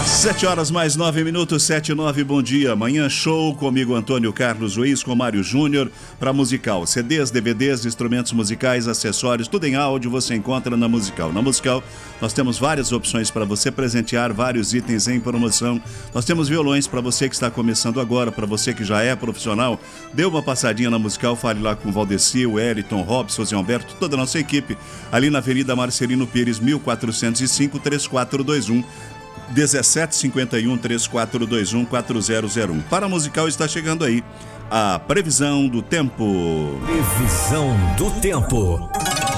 7 horas mais 9 minutos, 7 e 9, bom dia. Manhã show comigo, Antônio Carlos Ruiz, com Mário Júnior, para Musical. CDs, DVDs, instrumentos musicais, acessórios, tudo em áudio você encontra na Musical. Na Musical nós temos várias opções para você presentear, vários itens em promoção. Nós temos violões para você que está começando agora, para você que já é profissional. Dê uma passadinha na Musical, fale lá com o Valdeci, o Eliton, Robson, José Humberto, toda a nossa equipe, ali na Avenida Marcelino Pires, 1405, 3421 1751 3421 4001. Para a Musical está chegando aí a previsão do tempo. Previsão do tempo.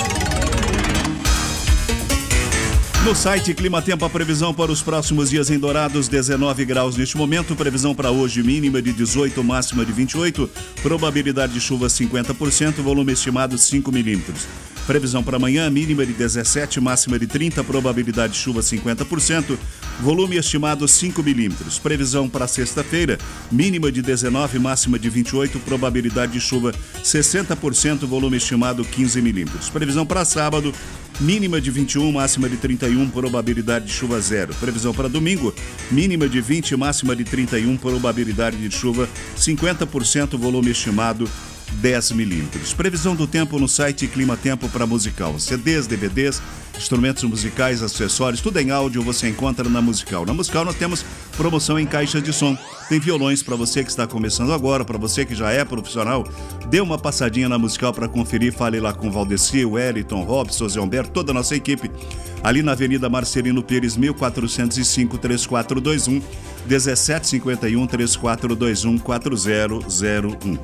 No site Clima Tempo, a previsão para os próximos dias em Dourados, 19 graus neste momento. Previsão para hoje, mínima de 18, máxima de 28. Probabilidade de chuva 50%, volume estimado 5 milímetros. Previsão para amanhã, mínima de 17, máxima de 30, probabilidade de chuva 50%, volume estimado 5 milímetros. Previsão para sexta-feira, mínima de 19, máxima de 28, probabilidade de chuva 60%, volume estimado 15 milímetros. Previsão para sábado, mínima de 21, máxima de 31, probabilidade de chuva 0. Previsão para domingo, mínima de 20, máxima de 31, probabilidade de chuva 50%, volume estimado 10 milímetros. Previsão do tempo no site Clima Tempo para Musical. CDs, DVDs, instrumentos musicais, acessórios, tudo em áudio você encontra na Musical. Na Musical nós temos promoção em caixas de som. Tem violões para você que está começando agora, para você que já é profissional. Dê uma passadinha na Musical para conferir. Fale lá com o Valdeci, o Eliton, Robson, José Humberto, toda a nossa equipe. Ali na Avenida Marcelino Pires, 1405 3421 1751 3421 4001.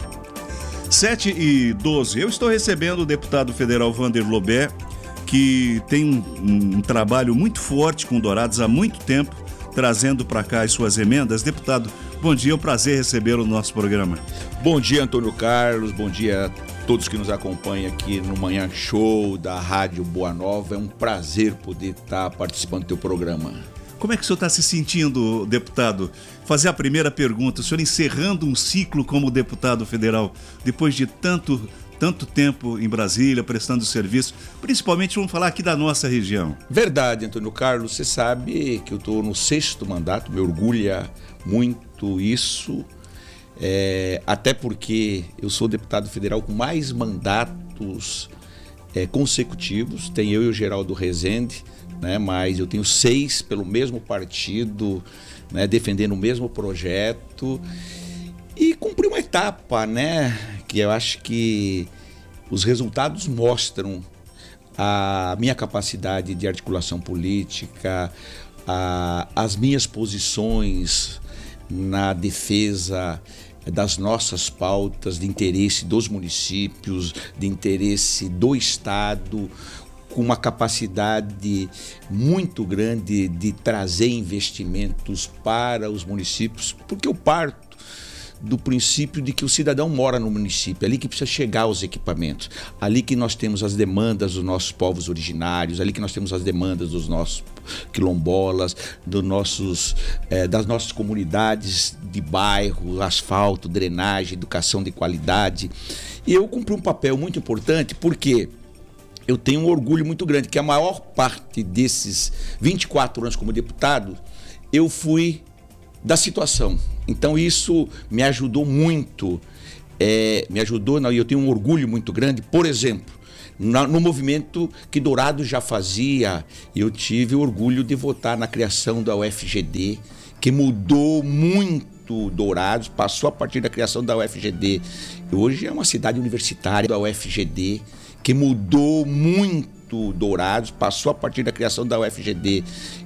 7 e 12. Eu estou recebendo o deputado federal Vander Lobé, que tem um trabalho muito forte com Dourados há muito tempo, trazendo para cá as suas emendas. Deputado, bom dia, é um prazer recebê-lo no nosso programa. Bom dia, Antônio Carlos, bom dia a todos que nos acompanham aqui no Manhã Show da Rádio Boa Nova. É um prazer poder estar participando do teu programa. Como é que o senhor está se sentindo, deputado? Fazer a primeira pergunta, o senhor encerrando um ciclo como deputado federal, depois de tanto tempo em Brasília, prestando serviço, principalmente vamos falar aqui da nossa região. Verdade, Antônio Carlos, você sabe que eu estou no 6º mandato, me orgulha muito isso, até porque eu sou deputado federal com mais mandatos consecutivos, tem eu e o Geraldo Rezende, né, mas eu tenho 6 pelo mesmo partido, né, defendendo o mesmo projeto e cumpri uma etapa, né, que eu acho que os resultados mostram a minha capacidade de articulação política, as minhas posições na defesa das nossas pautas de interesse dos municípios, de interesse do Estado, com uma capacidade muito grande de trazer investimentos para os municípios, porque eu parto do princípio de que o cidadão mora no município, é ali que precisa chegar aos equipamentos, ali que nós temos as demandas dos nossos povos originários, ali que nós temos as demandas dos nossos quilombolas, das nossas comunidades de bairro, asfalto, drenagem, educação de qualidade. E eu cumpri um papel muito importante porque eu tenho um orgulho muito grande, que a maior parte desses 24 anos como deputado, eu fui da situação. Então isso me ajudou muito, e eu tenho um orgulho muito grande. Por exemplo, no movimento que Dourados já fazia, eu tive o orgulho de votar na criação da UFGD, que mudou muito Dourados, passou a partir da criação da UFGD. Hoje é uma cidade universitária da UFGD, que mudou muito Dourados, passou a partir da criação da UFGD.